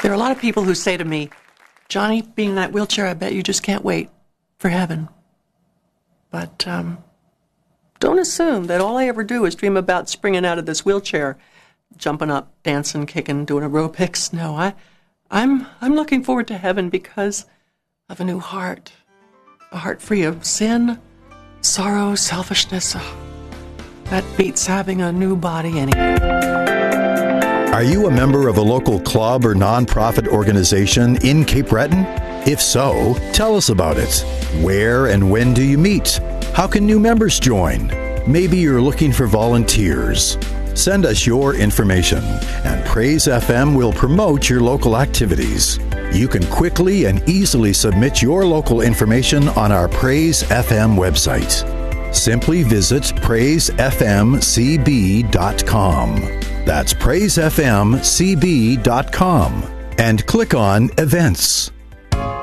There are a lot of people who say to me, Johnny, being in that wheelchair, I bet you just can't wait for heaven. But don't assume that all I ever do is dream about springing out of this wheelchair, jumping up, dancing, kicking, doing aerobics. No, I'm looking forward to heaven because of a new heart, a heart free of sin, sorrow, selfishness. That beats having a new body anyway. Are you a member of a local club or nonprofit organization in Cape Breton? If so, tell us about it. Where and when do you meet? How can new members join? Maybe you're looking for volunteers. Send us your information, and Praise FM will promote your local activities. You can quickly and easily submit your local information on our Praise FM website. Simply visit praisefmcb.com. That's praisefmcb.com and click on Events.